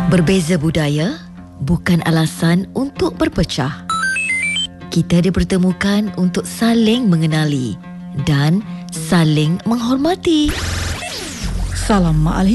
Berbeza budaya bukan alasan untuk berpecah. Kita dipertemukan untuk saling mengenali dan saling menghormati. Salam Mak Alhi.